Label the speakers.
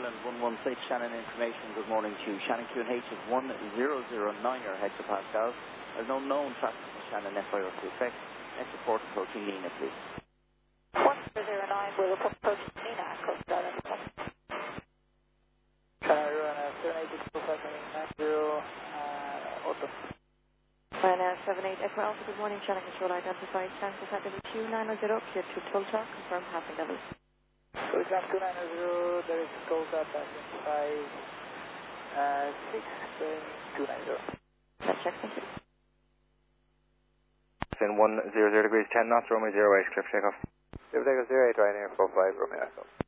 Speaker 1: Ireland 116 Shannon information. Good morning to you. Shannon QNH is 1009 hectopascal. There's no known traffic from Shannon FIR to effect. Next report approaching Nina, please.
Speaker 2: 1009 will report approaching Nina. Coast Guard. Shannon 780 Auto.
Speaker 3: Ryanair 78 Echo Alpha, good morning. Shannon Control identified. Transfer at level 290, clear to Tull Talk, confirm passing levels.
Speaker 2: So it's 290, there is code that identifies 6.290.
Speaker 3: Let's check, thank you.
Speaker 4: In 100 degrees 10 knots, Romeo 08, clear for takeoff.
Speaker 2: Clear for takeoff 08, Ryanair 45, Romeo Echo.